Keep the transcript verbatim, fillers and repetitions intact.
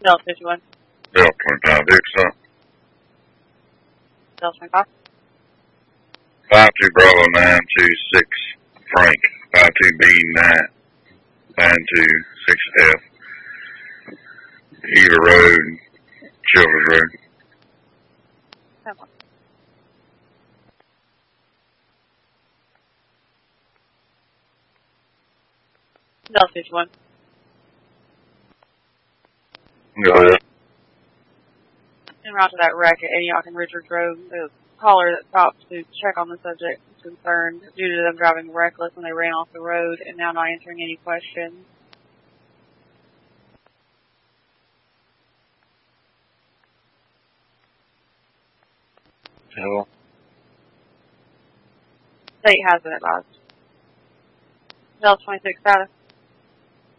Delta fifty-one. Delta twenty-five, Dixon. Delta twenty-five. five two Bravo nine two six Frank. five two B nine nine two six F. Eva Road, Childers Road. Come on. Delta fifty-one. Go ahead. En route to that wreck at Antioch and Richards Road, the caller that stopped to check on the subject was concerned due to them driving reckless when they ran off the road and now not answering any questions. Hello. State has been advised. Delta twenty-six status.